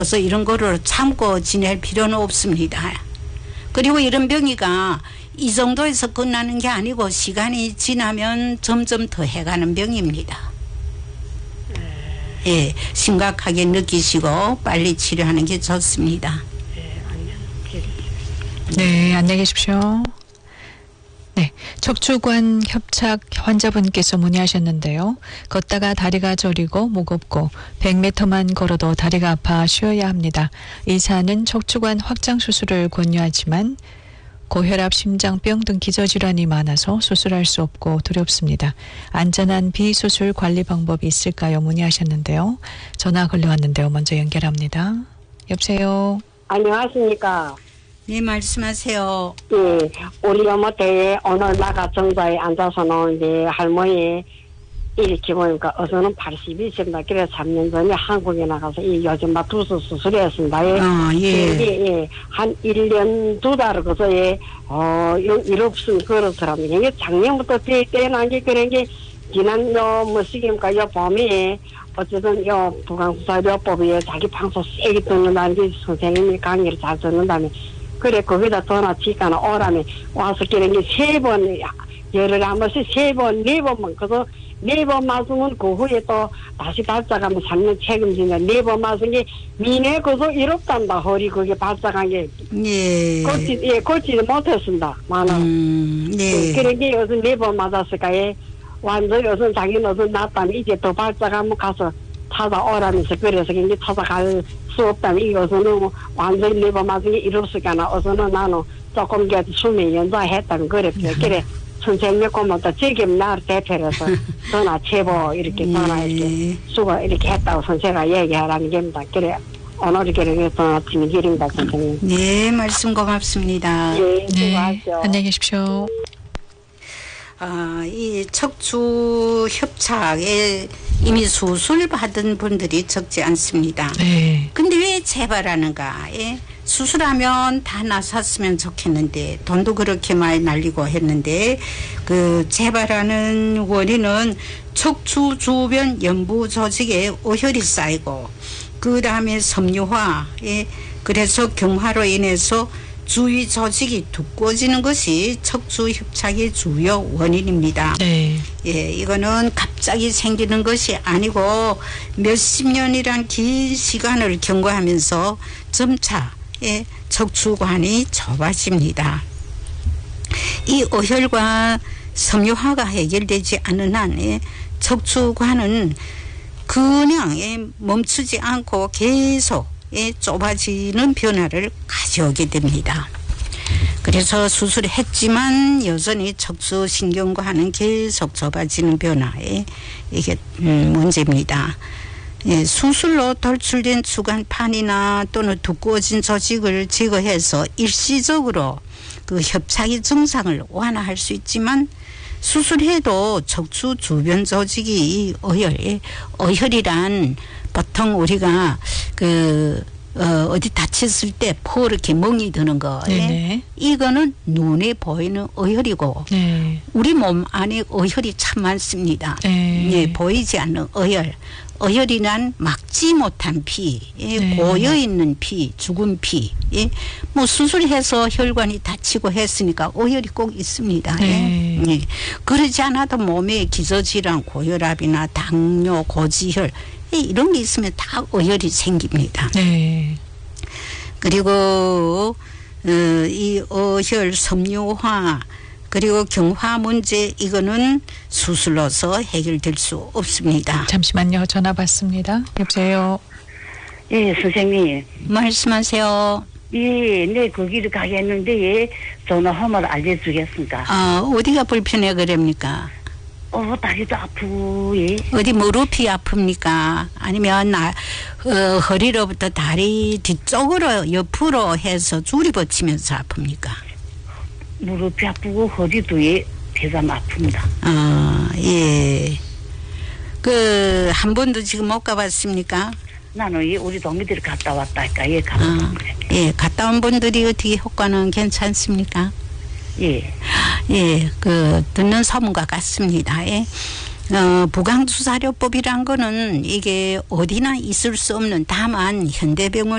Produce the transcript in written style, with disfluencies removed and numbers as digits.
그래서 이런 거를 참고 지낼 필요는 없습니다. 그리고 이런 병이가 이 정도에서 끝나는 게 아니고 시간이 지나면 점점 더 해가는 병입니다. 예, 심각하게 느끼시고 빨리 치료하는 게 좋습니다. 네, 안녕히 계십시오. 네, 척추관 협착 환자분께서 문의하셨는데요. 걷다가 다리가 저리고 무겁고 100m만 걸어도 다리가 아파 쉬어야 합니다. 의사는 척추관 확장 수술을 권유하지만 고혈압, 심장병 등 기저질환이 많아서 수술할 수 없고 두렵습니다. 안전한 비수술 관리 방법이 있을까요? 문의하셨는데요. 전화 걸려왔는데요. 먼저 연결합니다. 여보세요. 안녕하십니까. 네, 말씀하세요. 예, 우리 어머때 오늘 나가 정자에 앉아서는 이제 할머니 이렇게 보니까 어서는 82세입니다. 그래서 3년 전에 한국에 나가서 이 요즘마 두수 수술했습니다. 예. 한 1년 2달 그래서 일 없으면 그렇더랍니다. 이게 작년부터 떼난 게 그런 게 지난 뭐 시기니까 요 봄에 어쨌든 요 부강수사요법에 자기 방송 세게 듣는다는 게 선생님이 강의를 잘 듣는다며 그래 거기다 전화 치가는 오라며 와서 그런 게 3번 열흘에 한 번씩 3번 4번만 그래서 4번 맞으면 그 후에 또 다시 발작하면 3년 책임지냐 4번 맞은 게 미내 그래서 이롭단다 허리 그게 발작한 게 고치지 못했습니다. 많아. 네. 그런 게 요즘 4번 맞았을까 예. 완전 요즘 자기는 어디 났다면 이제 또 발작하면 가서 찾아오라면서 그래서 이제 찾아갈 수 없다면 이것은 완전히 4번 맞은 게 이롭을까 나 어서는 나는 조금 수명 연장했다면 그래 선생님 고맙다 지금 나를 대표해서 전화 제보 이렇게 전화 이렇게 수고 이렇게 했다고 선생가 얘기하라는 겁니다. 그래 오늘 그래 전화 아침에 드립니다 선생님. 네, 말씀 고맙습니다. 네, 수고하십시오. 네, 안녕히 계십시오. 이 척추 협착에 이미 수술 받은 분들이 적지 않습니다. 네. 근데 왜 재발하는가? 예? 수술하면 다 나섰으면 좋겠는데 돈도 그렇게 많이 날리고 했는데 그 재발하는 원인은 척추 주변 연부 조직에 어혈이 쌓이고 그 다음에 섬유화, 예? 그래서 경화로 인해서 주위 조직이 두꺼워지는 것이 척추 협착의 주요 원인입니다. 네. 예, 이거는 갑자기 생기는 것이 아니고 몇십 년이란 긴 시간을 경과하면서 점차 척추관이 좁아집니다. 이 어혈과 섬유화가 해결되지 않는 한 척추관은 그냥 멈추지 않고 계속 좁아지는 변화를 가져오게 됩니다. 그래서 수술했지만 여전히 척추신경과는 계속 좁아지는 변화에 이게 문제입니다. 예, 수술로 돌출된 추간판이나 또는 두꺼워진 조직을 제거해서 일시적으로 그 협착의 증상을 완화할 수 있지만 수술해도 척추 주변 조직이 어혈이란 보통 우리가 어디 다쳤을 때 포렇게 멍이 드는 거. 이거는 눈에 보이는 어혈이고 우리 몸 안에 어혈이 참 많습니다. 예, 보이지 않는 어혈. 어혈이란 막지 못한 피, 고여있는 피, 죽은 피. 뭐 수술해서 혈관이 다치고 했으니까 어혈이 꼭 있습니다. 그러지 않아도 몸에 기저질환, 고혈압이나 당뇨, 고지혈 이런 게 있으면 다 어혈이 생깁니다. 그리고 이 어혈 섬유화 그리고 경화 문제 이거는 수술로서 해결될 수 없습니다. 잠시만요. 전화 받습니다. 여보세요. 예, 선생님. 말씀하세요. 예, 네, 거기를 가겠는데 전화하면 알려주겠습니까? 어디가 불편해 그럽니까? 다리도 아프고, 예. 어디 무릎이 아픕니까? 아니면 허리로부터 다리 뒤쪽으로 옆으로 해서 줄이 붙이면서 아픕니까? 무릎이 아프고 허리도 대담 아픕니다. 예. 한 번도 지금 못 가봤습니까? 나는 우리 동기들이 갔다 왔다니까 갔다 온 거예요. 예, 갔다 온 분들이 어떻게 효과는 괜찮습니까? 예. 예, 듣는 소문과 같습니다. 예. 부강수사료법이란 거는 이게 어디나 있을 수 없는, 다만 현대병원